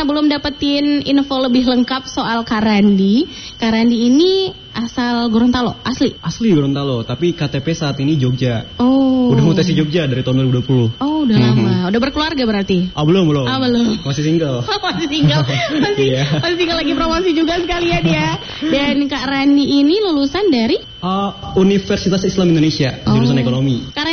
karena belum dapetin info lebih lengkap soal Kak Randi. Kak Randi ini asal Gorontalo, asli? Asli Gorontalo, tapi KTP saat ini Jogja. Oh. Udah mutasi Jogja dari tahun 2020. Oh, udah lama. Udah berkeluarga berarti? Belum. Belum. Masih single. Masih single. Masih single, lagi promosi juga sekalian ya. Dan Kak Randi ini lulusan dari? Universitas Islam Indonesia, jurusan ekonomi.